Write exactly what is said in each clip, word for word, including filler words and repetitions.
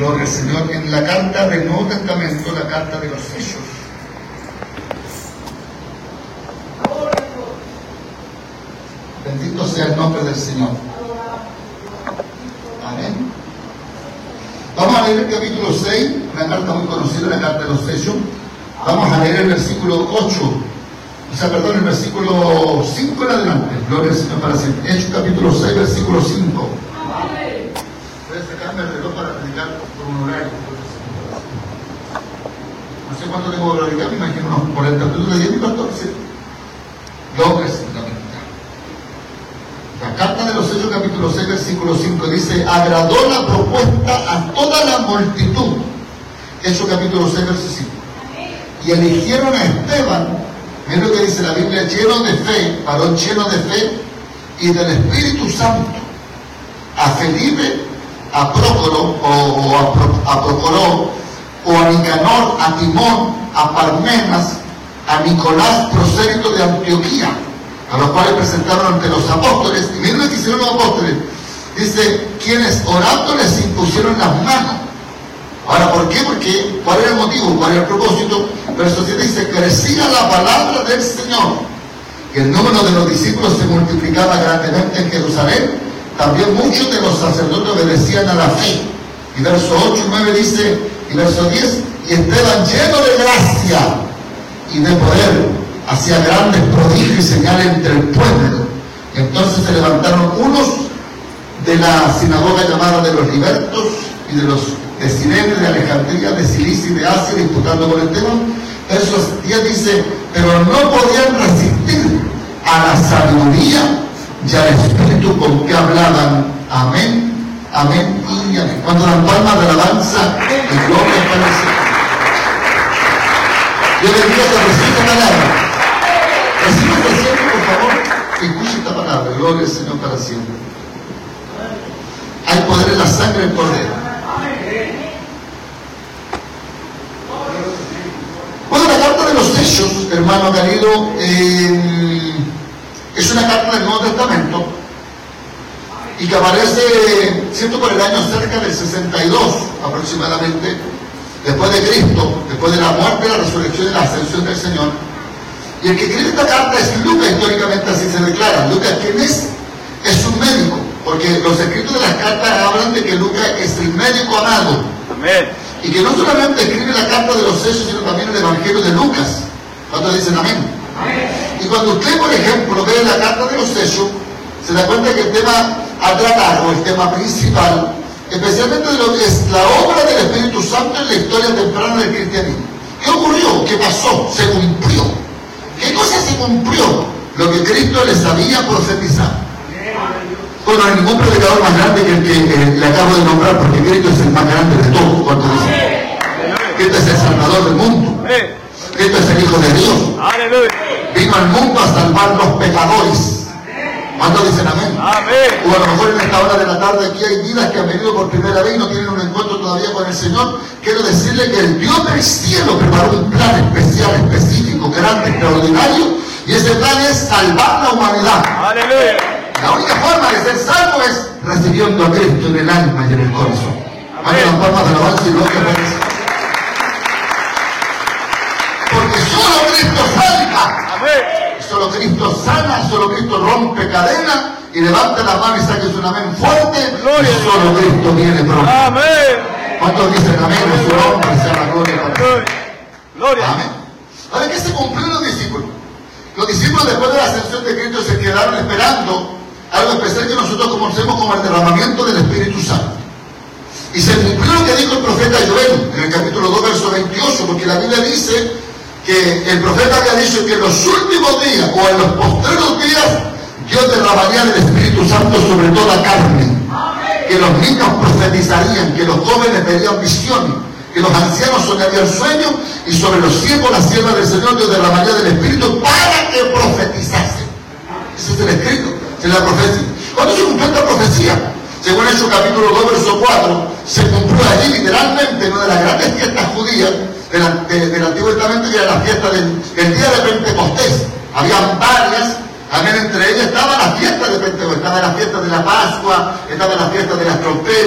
Gloria al Señor. En la carta del Nuevo Testamento, la carta de los sellos. Bendito sea el nombre del Señor. Amén. Vamos a leer el capítulo seis, una carta muy conocida, la carta de los sellos. Vamos a leer el versículo ocho, o sea, perdón, el versículo cinco en adelante. Gloria al Señor para siempre. Hechos capítulo seis, versículo cinco. Voy a sacarme el reloj para predicar por un horario. No sé cuánto tengo que predicar, me imagino unos cuarenta minutos, diez minutos, catorce. Gloria al Señor. La carta de los sellos capítulo seis, versículo cinco dice: agradó la propuesta a toda la multitud. Hechos capítulo seis, versículo cinco. Y eligieron a Esteban, miren lo que dice la Biblia, lleno de fe, varón lleno de fe y del Espíritu Santo, a Felipe, a Prócoro, o, o a, Pro, a Procoró, o a Nicanor, a Timón, a Parmenas, a Nicolás, prosélito de Antioquía, a los cuales presentaron ante los apóstoles. Y miren lo que hicieron los apóstoles, dice, quienes orando les impusieron las manos. Ahora, ¿por qué? Porque, ¿cuál era el motivo? ¿Cuál era el propósito? Verso siete dice, crecía la palabra del Señor, y el número de los discípulos se multiplicaba grandemente en Jerusalén. También muchos de los sacerdotes obedecían a la fe. Y verso ocho y nueve dice, y verso diez, y Esteban lleno de gracia y de poder, hacía grandes prodigios y señales entre el pueblo. Y entonces se levantaron unos de la sinagoga llamada de los libertos y de los de Cirene, de Alejandría, de Cilicia y de Asia, disputando con Esteban. Verso diez dice, pero no podían resistir a la sabiduría y al espíritu con que hablaban. Amén, amén y amén. Cuando dan palmas de alabanza y gloria para el Señor. Yo les digo que reciba esta palabra. Reciba esta siempre, por favor, y escuche esta palabra. Gloria al Señor para siempre. Hay poder en la sangre del Cordero. Bueno, la carta de los sellos, hermano querido, eh, es una carta del Nuevo Testamento y que aparece, siento, por el año cerca del sesenta y dos aproximadamente, después de Cristo, después de la muerte, la resurrección y la ascensión del Señor. Y el que escribe esta carta es Lucas, históricamente así se declara. Lucas, ¿quién es? Es un médico, porque los escritos de las cartas hablan de que Lucas es el médico amado. Amén. Y que no solamente escribe la carta de los sellos, sino también el Evangelio de Lucas. ¿Cuántos dicen amén? Amén? Y cuando usted, por ejemplo, ve la carta de los sellos, se da cuenta que el tema a tratar, o el tema principal, especialmente de lo que es la obra del Espíritu Santo en la historia temprana del cristianismo. ¿Qué ocurrió? ¿Qué pasó? Se cumplió. ¿Qué cosa se cumplió? Lo que Cristo les había profetizado. Bueno, no hay ningún predicador más grande que el que eh, le acabo de nombrar, porque Cristo es el más grande de todos. ¿Cuántos dicen? Cristo es el Salvador del mundo. Cristo es el Hijo de Dios. Vino al mundo a salvar los pecadores. ¿Cuántos dicen amén? Amén. O a lo mejor en esta hora de la tarde aquí hay vidas que han venido por primera vez y no tienen un encuentro todavía con el Señor. Quiero decirle que el Dios del cielo preparó un plan especial, específico, grande, extraordinario, y ese plan es salvar la humanidad. Aleluya. La única forma de ser salvo es recibiendo a Cristo en el alma y en el corazón. Amén. Las palmas de alabanza y gloria para el Señor. Porque solo Cristo salva. Amén. Solo Cristo sana, solo Cristo rompe cadenas y levanta la mano y saque un amén fuerte. Gloria. Y solo Cristo viene pronto. Amén. ¿Cuántos dicen amén? En su nombre sea la gloria para Dios. Gloria. Amén. ¿Saben qué se cumplió en los discípulos? Los discípulos, después de la ascensión de Cristo, se quedaron esperando algo especial que nosotros conocemos como el derramamiento del Espíritu Santo. Y se cumplió lo que dijo el profeta Joel en el capítulo dos, verso veintiocho, porque la Biblia dice que el profeta había dicho que en los últimos días o en los postreros días Dios derramaría del Espíritu Santo sobre toda carne. Que los niños profetizarían, que los jóvenes verían visiones, que los ancianos soñarían sueños, y sobre los siervos, las siervas del Señor, Dios derramaría del Espíritu para que profetizasen. Ese es el escrito, esa es la profecía. ¿Cuándo se cumplió esta profecía? Según Hechos capítulo dos, verso cuatro, se cumplió allí literalmente en una de las grandes fiestas judías del, de, del Antiguo Testamento, que era la fiesta del el día de Pentecostés. Habían varias. Amén, entre ellas estaba la fiesta de Pentecostés, estaba la fiesta de la Pascua, estaba la fiesta de las trompetas,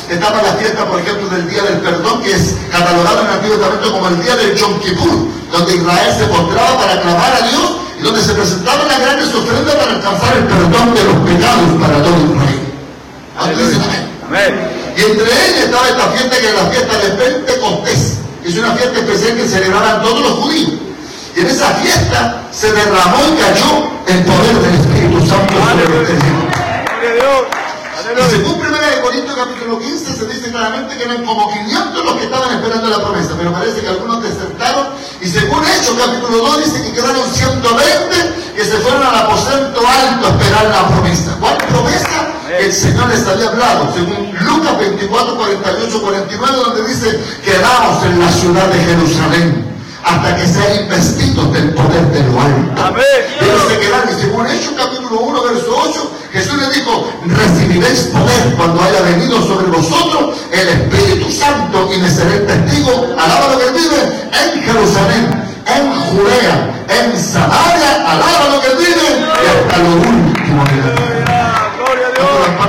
estaba la fiesta, por ejemplo, del Día del Perdón, que es catalogado en el Antiguo Testamento como el Día del Yom Kippur, donde Israel se postraba para clamar a Dios y donde se presentaban las grandes ofrendas para alcanzar el perdón de los pecados para todo Israel. Amén. Amén. Y entre ellas estaba esta fiesta que es la fiesta de Pentecostés, que es una fiesta especial que celebraban todos los judíos. Y en esa fiesta se derramó y cayó el poder del Espíritu Santo sobre los creyentes. Y según primera de Corintios capítulo quince se dice claramente que eran como quinientos los que estaban esperando la promesa, pero parece que algunos desertaron, y según Hechos capítulo dos dice que quedaron ciento veinte que se fueron al aposento alto a esperar la promesa. ¿Cuál promesa? El Señor les había hablado, según Lucas veinticuatro, cuarenta y ocho, cuarenta y nueve, donde dice: quedamos en la ciudad de Jerusalén hasta que sean investidos del poder de lo alto. Amén. Ellos se quedaron, y según Hechos capítulo uno, verso ocho, Jesús les dijo: recibiréis poder cuando haya venido sobre vosotros el Espíritu Santo, y me seré testigo, alaba lo que vive, en Jerusalén, en Judea, en Samaria, alaba lo que vive, y hasta lo último de la tierra. Gloria a Dios.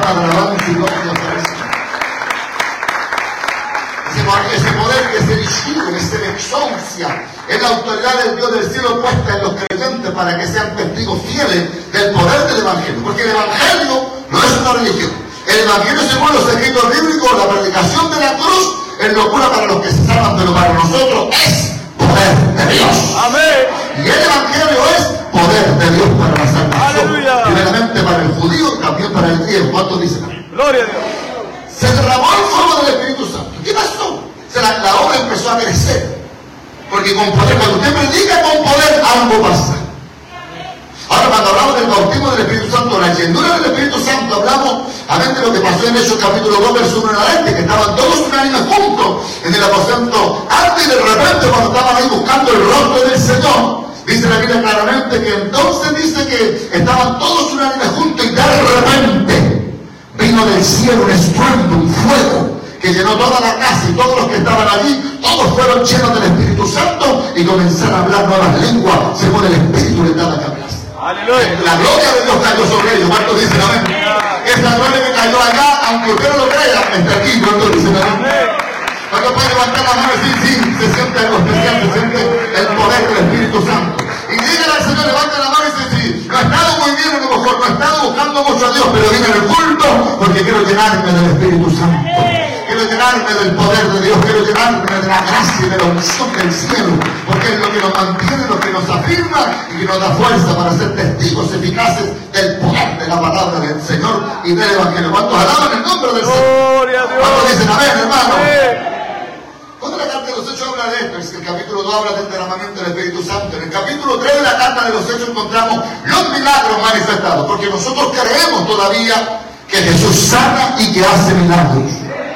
Ese poder que se discute, que se exoncia, es la autoridad del Dios del cielo puesta en los creyentes para que sean testigos fieles del poder del Evangelio. Porque el Evangelio no es una religión. El Evangelio, según los escritos bíblicos, la predicación de la cruz es locura para los que se salvan, pero para nosotros es poder de Dios. Amén. Y el Evangelio es poder de Dios para la salvación. Primeramente para el judío y también para el griego. ¿Cuántos dicen amén? Gloria a Dios. Se derramó el fuego del Espíritu Santo. ¿Qué pasó? Se la, la obra empezó a crecer. Porque con poder, cuando usted predica con poder, algo pasa. Ahora, cuando hablamos del bautismo del Espíritu Santo, la llenura del Espíritu Santo, hablamos, amén, de lo que pasó en Hechos capítulo dos, verso uno en adelante, que estaban todos unánimes juntos en el aposento alto, y de repente, cuando estaban ahí buscando el rostro del Señor, dice la Biblia claramente que entonces dice que estaban todos unánimes juntos, y de repente vino del cielo un estruendo, un fuego, que llenó toda la casa, y todos los que estaban allí, todos fueron llenos del Espíritu Santo y comenzaron a hablar nuevas lenguas según el Espíritu les daba que hablar. Aleluya. La gloria de Dios cayó sobre ellos. ¿Cuántos dicen amén? Esa gloria que cayó allá, aunque usted no lo crea, está aquí. ¿Cuántos dicen amén? ¿Cuántos pueden levantar la mano y decir: sí, se siente algo especial, se siente el poder del Espíritu Santo? Y dígale al Señor, levanta la mano y dice: sí, no he estado muy bien, a lo mejor no he estado buscando mucho a Dios, pero vine al culto porque quiero llenarme del Espíritu Santo. Quiero llenarme del poder de Dios, quiero llenarme de la gracia y de la unción del cielo, porque es lo que nos mantiene, lo que nos afirma y que nos da fuerza para ser testigos eficaces del poder de la palabra del Señor y del Evangelio. ¿Cuántos alaban el nombre del Señor? Gloria a Dios. ¿Cuántos dicen amén, hermano? Cuando la carta de los Hechos habla de esto, es que el capítulo dos habla del derramamiento del Espíritu Santo. En el capítulo tres de la carta de los Hechos encontramos los milagros manifestados, porque nosotros creemos todavía que Jesús sana y que hace milagros.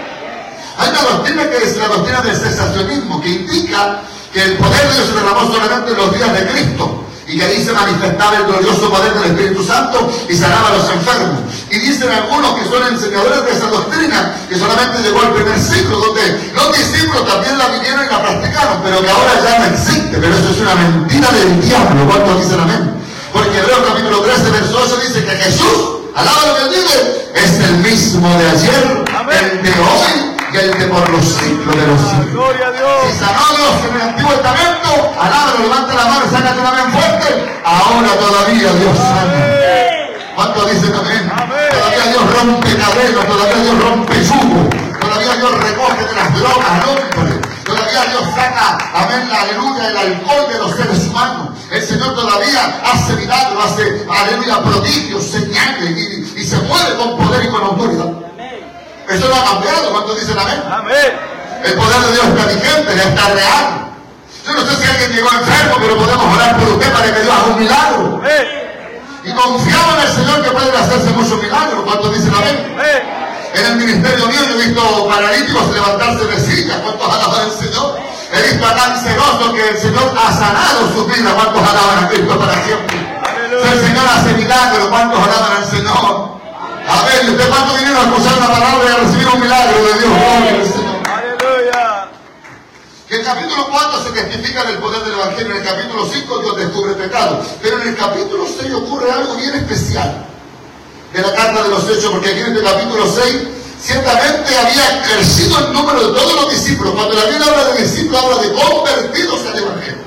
Hay una doctrina que es la doctrina del cesacionismo, que indica que el poder de Dios se derramó solamente en los días de Cristo, y que ahí se manifestaba el glorioso poder del Espíritu Santo y sanaba a los enfermos. Y dicen algunos que son enseñadores de esa doctrina que solamente llegó al primer siglo, donde los discípulos también la vivieron y la practicaron, pero que ahora ya no existe. Pero eso es una mentira del diablo. ¿Cuántos dicen amén? Porque Hebreos capítulo trece, verso ocho dice que Jesús, alaba lo que dice, es el mismo de ayer, amén, el de hoy y el de por los siglos de los siglos. Gloria a Dios. Si sanó a Dios en el Antiguo Testamento, alábalo, levanta la mano y sácate una bien fuerte. Ahora todavía Dios sana. ¿Cuántos dicen amén? Amén? Todavía Dios rompe cadenas, todavía Dios rompe yugo, todavía Dios recoge de las drogas al hombre, todavía Dios saca, amén, la aleluya, el alcohol de los seres humanos. El Señor todavía hace milagros, hace, aleluya, prodigios, señales, y, y se mueve con poder y con autoridad. Eso no ha cambiado. ¿Cuántos dicen amén? Amén. El poder de Dios está vigente, está real. Yo no sé si alguien llegó enfermo, pero podemos orar por usted para que Dios haga un milagro. Amén. Y confiamos en el Señor que puede hacerse muchos milagros. ¿Cuántos dicen amén? Amén. En el ministerio mío yo he visto paralíticos levantarse de silla. ¿Cuántos alaban al Señor? He visto a cancerosos que el Señor ha sanado sus vidas. ¿Cuántos alaban a Cristo para siempre? Aleluya. El Señor hace milagros. ¿Cuántos alaban al Señor? A ver, ¿usted cuánto vinieron a escuchar una palabra y a recibir un milagro de Dios? Gloria al Señor. Aleluya. Que en el capítulo cuatro se testifica del poder del Evangelio. En el capítulo cinco Dios descubre pecado. Pero en el capítulo seis ocurre algo bien especial de la carta de los Hechos, porque aquí en este capítulo seis ciertamente había crecido el número de todos los discípulos. Cuando la Biblia habla de discípulos, habla de convertidos al Evangelio.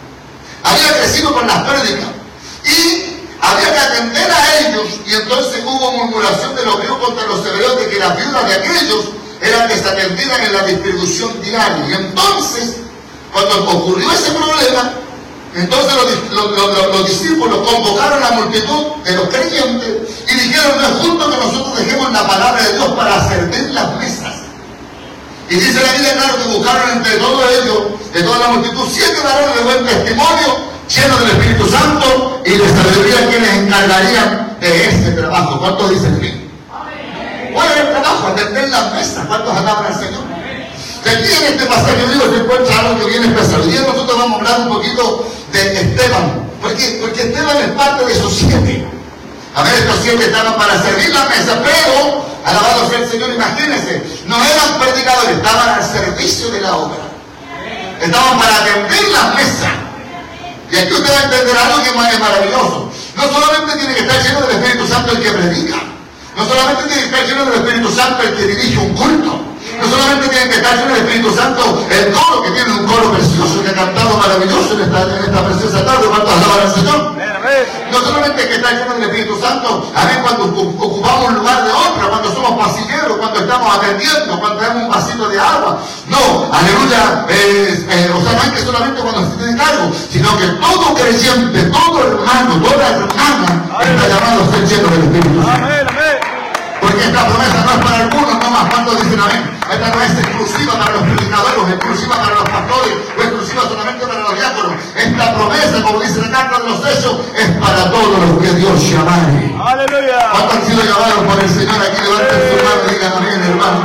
Había crecido con las prédicas y había que atender a ellos, y entonces hubo murmuración de los griegos contra los hebreos de que las viudas de aquellos eran desatendidas en la distribución diaria. Y entonces, cuando ocurrió ese problema, entonces los, los, los, los discípulos convocaron a la multitud de los creyentes y dijeron: no es justo que nosotros dejemos la palabra de Dios para servir las mesas. Y dice la Biblia, claro, que buscaron entre todos ellos, de toda la multitud, siete varones de buen testimonio, llenos del Espíritu Santo y de sabiduría, quienes encargarían de ese trabajo. ¿Cuántos dicen sí? ¿Cuál es el trabajo? Atender las mesas. ¿Cuántos alaban al Señor? De aquí en este pasaje bíblico se encuentra algo que viene especial. Hoy día nosotros vamos a hablar un poquito de Esteban. ¿Por qué? Porque Esteban es parte de esos siete. A ver, estos siete estaban para servir la mesa, pero, alabado sea el Señor, imagínense, no eran predicadores, estaban al servicio de la obra. Estaban para atender las mesas. Y aquí usted va a entender algo que es maravilloso. No solamente tiene que estar lleno del Espíritu Santo el que predica. No solamente tiene que estar lleno del Espíritu Santo el que dirige un culto. No solamente tiene que estar lleno del Espíritu Santo el coro, que tiene un coro precioso, que ha cantado maravilloso en esta, en esta preciosa tarde. ¿Cuántos alaban al Señor? No solamente hay que estar lleno del Espíritu Santo, a ver, cuando ocupamos un lugar de honra, cuando somos pasilleros, cuando estamos atendiendo, cuando tenemos un vasito de agua. No, aleluya, eh, eh, o sea, no es que solamente cuando se tiene cargo, sino que todo creyente, todo hermano, toda hermana está llamado a ser lleno del Espíritu Santo. Amén, amén. Porque esta promesa no es para algunos, no más. ¿Cuántos dicen amén? Esta no es exclusiva para los predicadores, exclusiva para los pastores, o exclusiva solamente para los diáconos. Esta promesa, como dice la carta de los Hechos, es para todos los que Dios llamare. ¡Aleluya! ¿Cuántos han sido llamados por el Señor? Aquí levanten su mano y digan amén, hermano.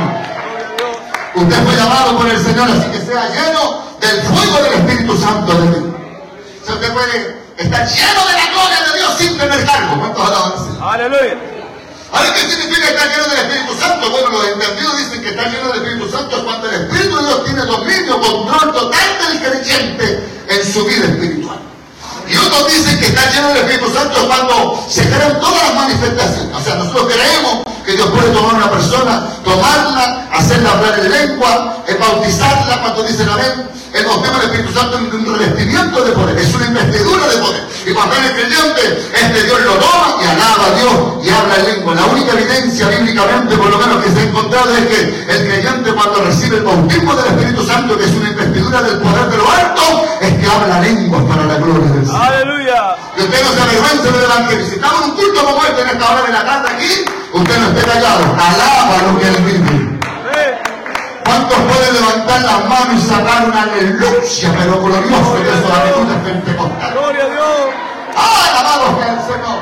Usted fue llamado por el Señor, así que sea lleno del fuego del Espíritu Santo de Dios. O sea, usted puede estar lleno de la gloria de Dios sin tener cargo. ¿Cuántos alaban al Señor? ¡Aleluya! ¿Ahora qué significa estar lleno del Espíritu Santo? Bueno, los entendidos dicen que estar lleno del Espíritu Santo es cuando el Espíritu de Dios tiene dominio, control total del creyente en su vida espiritual. Y otros dicen que estar lleno del Espíritu Santo es cuando se crean todas las manifestaciones. O sea, nosotros creemos que Dios puede tomar a una persona, tomarla, hacerla hablar en lengua, bautizarla, cuando dicen amén. El bautismo del Espíritu Santo es un revestimiento de poder, es una investidura de poder. Y cuando es creyente, este Dios lo toma y alaba a Dios y habla en lengua. La única evidencia bíblicamente, por lo menos que se ha encontrado, es que el creyente, cuando recibe el bautismo del Espíritu Santo, que es una investidura del poder de lo alto, es que habla lenguas para la gloria del Señor. ¡Aleluya! Y usted no se avergüence del evangelio. Si estamos en un culto como este en esta hora de la tarde aquí, usted no esté callado, alaba lo que él vive. ¿Cuántos pueden levantar las manos y sacar una aleluya, pero glorioso, que eso la aleluya es pentecostal? ¡Gloria a Dios! ¡Ah, alabado sea el Señor!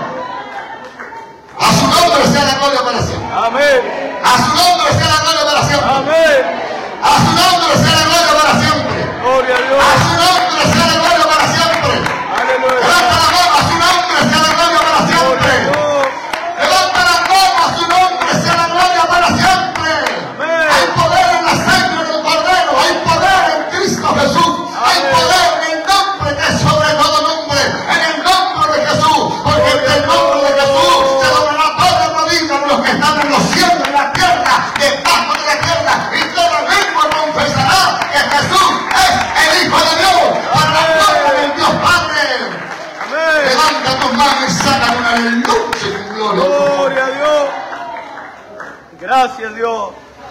A su nombre sea la gloria para siempre. Amén. A su nombre sea la gloria para siempre. Amén. A su nombre sea la gloria para siempre. Gloria a Dios. A su nombre sea la gloria para siempre. Aleluya. Levanta la mano, a su nombre sea la gloria para siempre. Levanta la mano, a su nombre sea la gloria para siempre. Amén. Hay poder en la sangre del Cordero, hay poder en Cristo Jesús, hay poder en el nombre que es sobre todo nombre, en el nombre de Jesús, porque en el nombre de Jesús se doblará toda rodilla de los que están en los cielos, en la tierra, debajo de la tierra, y toda lengua confesará que Jesús es el Hijo de Dios, para la gloria del Dios Padre. Amén. Levanta tus manos y saca una aleluya en gloria. Gloria a Dios. Gracias, Dios.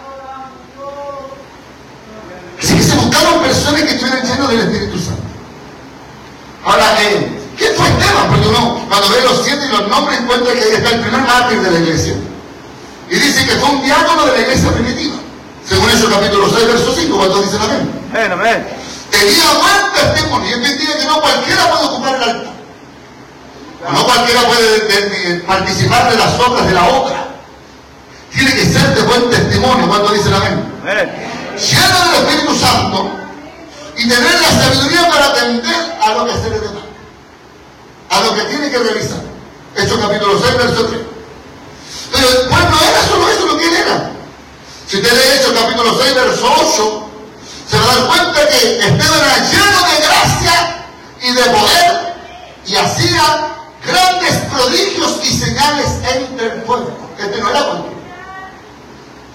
Así que se buscaron personas que estuvieran llenas del Espíritu Santo. Ahora, eh, ¿quién fue Esteban? Porque uno, cuando ve los siete y los nombres, encuentra que ahí está el primer mártir de la iglesia. Y dice que fue un diácono de la iglesia primitiva. Según eso, capítulo seis, verso cinco, cuando dicen amén. Amén, amén. Tenía buen testimonio. Y entendía que no cualquiera puede ocupar el altar. No cualquiera puede de, de, participar de las obras de la obra. Tiene que ser de buen testimonio, cuando dicen amén. Amén. Lleno del Espíritu Santo y tener la sabiduría para atender a lo que se le demanda, a lo que tiene que realizar. Hechos capítulo seis, verso tres. Pero después no era solo eso lo que él era. Si usted lee Hechos capítulo seis, verso ocho, se va a dar cuenta que Esteban era lleno de gracia y de poder y hacía grandes prodigios y señales entre el pueblo. Este no era cualquiera.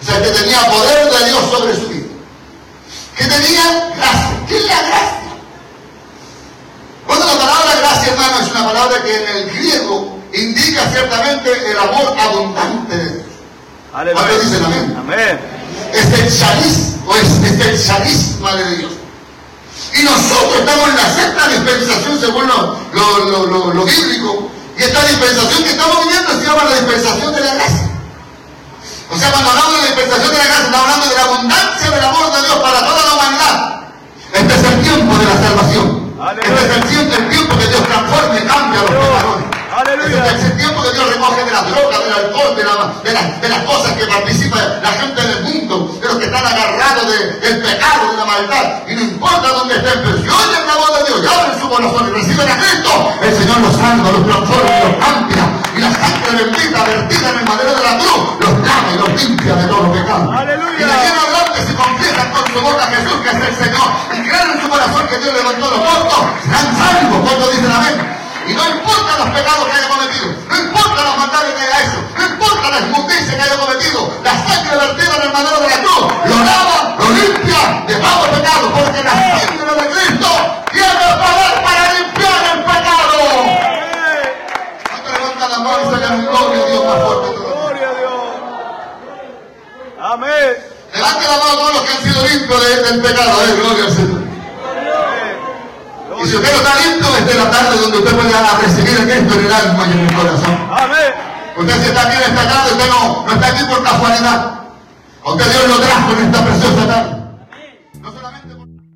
O sea, que tenía poder de Dios sobre su vida. Que tenía gracia. ¿Qué es la gracia? Bueno, la palabra gracia, hermano, es una palabra que en el griego indica ciertamente el amor abundante de Dios. Aleluya. ¿Cuántos dicen amén? Amén. Es el charis, o es, es el charisma de Dios. Y nosotros estamos en la sexta dispensación según lo, lo, lo, lo, lo bíblico. Y esta dispensación que estamos viviendo se llama la dispensación de la gracia. O sea, cuando hablamos de la dispensación de la gracia, estamos hablando de la abundancia del amor de Dios para toda la humanidad. Este es el tiempo de la salvación. Aleluya. Este es el tiempo, el tiempo que Dios transforma y cambia a los pecadores. Aleluya. Este es el tiempo que Dios recoge de las drogas, del alcohol, de, la, de, la, de las cosas que participa la gente del mundo, de los que están agarrados de, del pecado, de la maldad. Y no importa dónde estén, pero si oyen la voz de Dios y abren su corazón y reciben a Cristo, el Señor los salva, los transforma y los cambia. Y la sangre bendita vertida en el madero de la cruz los lava y los limpia de todo pecado. Aleluya. Y de aquí en adelante, si confiesan con su boca a Jesús que es el Señor y creen en su corazón que Dios levantó los muertos, serán salvos. ¿Cuántos dicen amén? Y no importa los pecados que haya cometido, no importa las maldades que haya hecho, no importa la injusticia que haya cometido, la sangre vertida en el madero de la cruz lo lava, lo limpia de todo pecado, porque la sangre de Cristo tiene poder para limpiar el pecado. No te levantas la mano y sacan un gloria a Dios más fuerte todavía. Gloria a Dios. Amén. Levante la mano todos los que han sido limpios de, del pecado, eh, gloria al Señor. Y si usted no está limpio, desde la tarde donde usted puede recibir a Cristo en el alma y en el corazón. Amén. Usted si está aquí en esta tarde, usted no, no está aquí por casualidad. A usted Dios lo trajo en esta preciosa tarde.